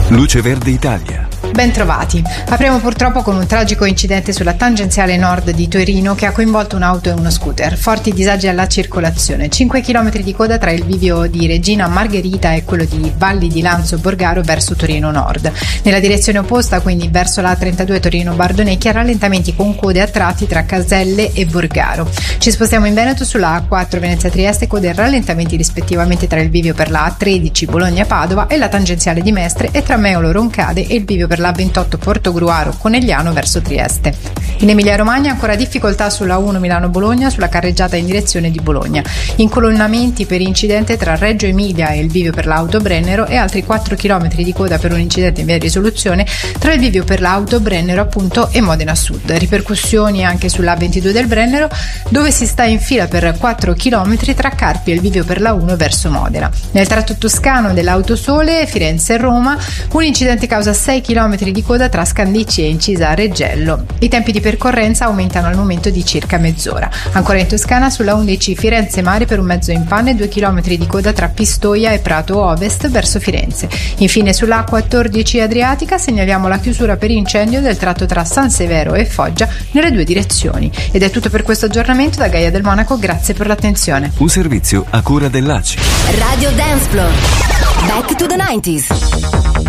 Luce Verde Italia. Bentrovati. Apriamo purtroppo con un tragico incidente sulla tangenziale nord di Torino che ha coinvolto un'auto e uno scooter. Forti disagi alla circolazione. 5 km di coda tra il bivio di Regina Margherita e quello di Valli di Lanzo Borgaro verso Torino Nord. Nella direzione opposta, quindi verso la A32 Torino Bardonecchia, rallentamenti con code a tratti tra Caselle e Borgaro. Ci spostiamo in Veneto sulla A4 Venezia Trieste, code e rallentamenti rispettivamente tra il bivio per la A13 Bologna Padova e la tangenziale di Mestre e tra Meolo Roncade e il bivio per la A28 Portogruaro Conegliano verso Trieste. In Emilia Romagna ancora difficoltà sulla 1 Milano-Bologna sulla carreggiata in direzione di Bologna. Incolonnamenti per incidente tra Reggio Emilia e il bivio per l'auto Brennero e altri 4 km di coda per un incidente in via di risoluzione tra il bivio per l'auto Brennero appunto e Modena Sud. Ripercussioni anche sulla A22 del Brennero dove si sta in fila per 4 km tra Carpi e il bivio per la 1 verso Modena. Nel tratto toscano dell'Autosole Firenze-Roma un incidente causa 6 km di coda tra Scandicci e Incisa Reggello. I tempi di percorrenza aumentano al momento di circa mezz'ora. Ancora in Toscana sulla 11 Firenze Mare per un mezzo in panne 2 km di coda tra Pistoia e Prato Ovest verso Firenze. Infine sulla A14 Adriatica segnaliamo la chiusura per incendio del tratto tra San Severo e Foggia nelle due direzioni. Ed è tutto per questo aggiornamento da Gaia del Monaco, grazie per l'attenzione. Un servizio a cura dell'ACI. Radio Dance Floor. Back to the 90s.